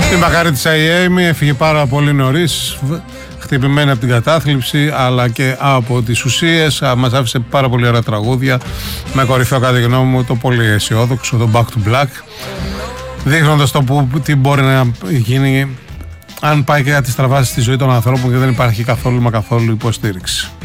Η Μακάρη της Αϊέμι έφυγε πάρα πολύ νωρίς, χτυπημένη από την κατάθλιψη αλλά και από τις ουσίες. Μας άφησε πάρα πολύ ωραία τραγούδια, με κορυφαίο κατά τη γνώμη μου το πολύ αισιόδοξο, το Back to Black, δείχνοντας τι μπορεί να γίνει αν πάει και κάτι στραβάσει στη ζωή των ανθρώπων και δεν υπάρχει καθόλου υποστήριξη.